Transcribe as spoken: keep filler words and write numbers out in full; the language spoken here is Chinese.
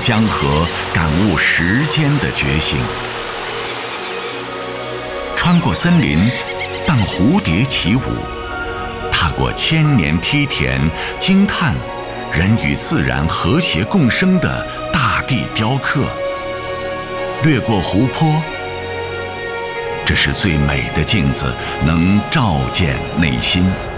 江河，感悟时间的觉醒。穿过森林，伴蝴蝶起舞，踏过千年梯田，惊叹人与自然和谐共生的大地雕刻。掠过湖泊，这是最美的镜子，能照见内心。